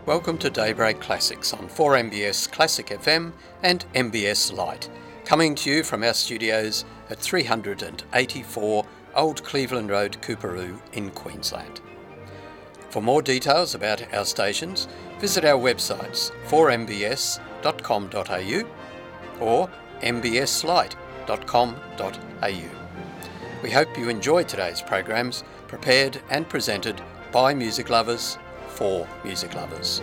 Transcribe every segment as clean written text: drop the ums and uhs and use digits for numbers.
Welcome to Daybreak Classics on 4MBS Classic FM and MBS Lite, coming to you from our studios at 384 Old Cleveland Road, Coorparoo in Queensland. For more details about our stations, visit our websites 4mbs.com.au or mbslite.com.au. We hope you enjoyed today's programs, prepared and presented by music lovers for music lovers.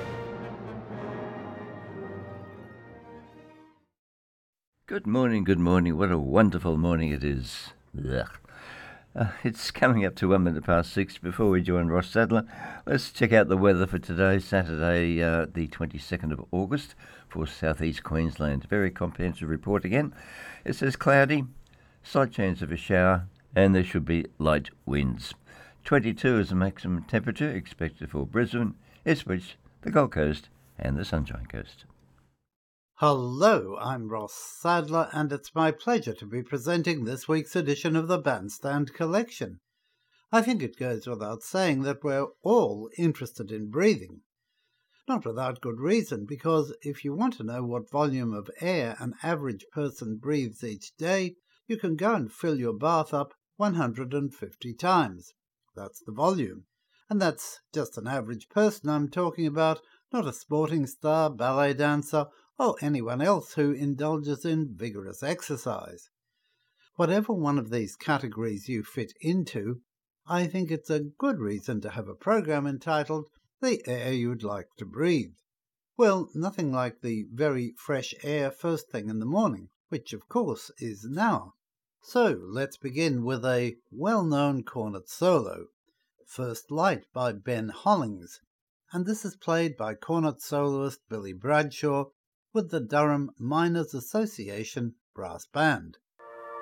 Good morning. What a wonderful morning it is. It's coming up to 1 minute past 6 before we join Ross Sadler. Let's check out the weather for today, Saturday, the 22nd of August for southeast Queensland. Very comprehensive report again. It says cloudy, slight chance of a shower, and there should be light winds. 22 is the maximum temperature expected for Brisbane, Ipswich, the Gold Coast and the Sunshine Coast. Hello, I'm Ross Sadler, and it's my pleasure to be presenting this week's edition of the Bandstand Collection. I think it goes without saying that we're all interested in breathing. Not without good reason, because if you want to know what volume of air an average person breathes each day, you can go and fill your bath up 150 times. That's the volume. And that's just an average person I'm talking about, not a sporting star, ballet dancer, or anyone else who indulges in vigorous exercise. Whatever one of these categories you fit into, I think it's a good reason to have a program entitled The Air You'd Like to Breathe. Well, nothing like the very fresh air first thing in the morning, which of course is now. So let's begin with a well-known cornet solo, First Light by Ben Hollings, and this is played by cornet soloist Billy Bradshaw with the Durham Miners Association Brass Band.